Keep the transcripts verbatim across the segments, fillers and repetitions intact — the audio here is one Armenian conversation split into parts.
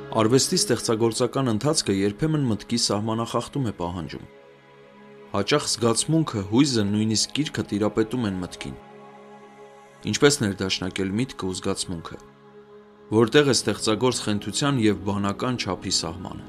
Արվեստի ստեղծագործական ընթացքը երբեմն մտքի սահմանախախտում է պահանջում։ Հաճախ զգացմունքը, հույզը, նույնիսկ գիրքը տիրապետում են մտքին։ Ինչպես ներդաշնակել միտքը ու զգացմունքը, որտեղ է ստեղծագործ խենթության և բանական չափի սահմանը։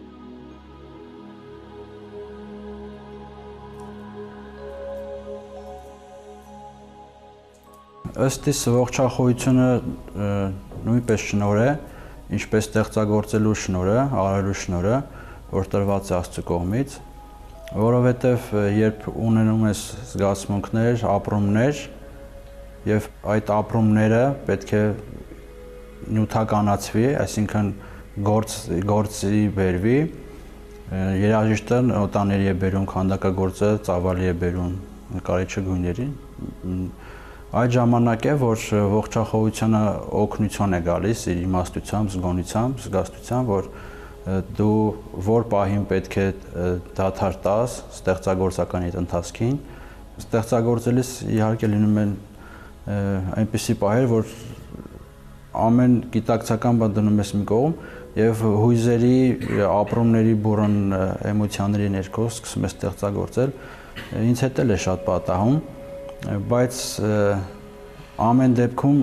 Ըստ իս ողջախոհությունը նույնպես շնորհ է, ինչպես ստեղծագործելու շնորհը, արարելու շնորհը, որ տրված է Աստծո կողմից, որովհետև երբ ունենում ես զգացմունքներ, ապրումներ, եւ այդ ապրումները պետք է նյութականացվի, այսինքն գործ գործի բերվի, երաժիշտը նոտաների է բերում, քանդակագործը ծավալի է բերում նկարիչը գույների, այդ ժամանակ է, որ ողջախոհությունը օգնություն է գալիս իր իմաստությամբ, զգոնությամբ, զգաստությամբ, որ դու որ պահին պետք է դադար տաս ստեղծագործական այդ ընթացքին, ստեղծագործելիս իհարկե լինում են այնպիսի պահեր, որ ամեն գիտակցական բան դնում ես մի կողմ եւ հույզերի, ապրումների բուրըն էմոցիաների ներքո սկսում ես ստեղծագործել, ինձ հետ էլ է շատ պատահում, բայց ամեն դեպքում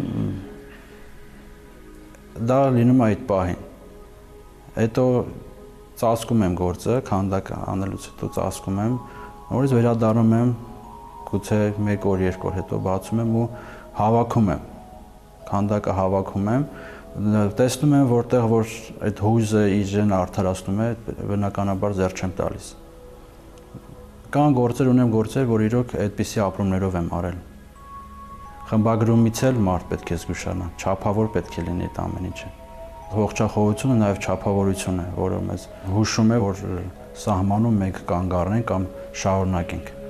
դա լինում է այդ պահին։ Հետո ծածկում եմ գործը, քանդակ անելուց հետո ծածկում եմ, նորից վերադառնում եմ, գուցե մեկ օր, երկու օր հետո բացում եմ ու հավաքում եմ, քանդակը հավաքում եմ, տեսնում եմ, որտեղ որ այդ հույզը իրեն արդարացնում է, բնականաբար ձեռք չեմ տալիս։ Կան գործեր, ունեմ գործեր, որ իրոք այդպիսի ապրումներով եմ արել։ Խմբագրումից էլ մարդ պետք է զգուշանա, չափավոր պետք է լինի այդ ամեն ինչը։ Ողջախոհությունը նաև չափավորություն է, որը մեզ հուշում է, որ սահմանում մենք կանգ առնենք կամ շարունակենք։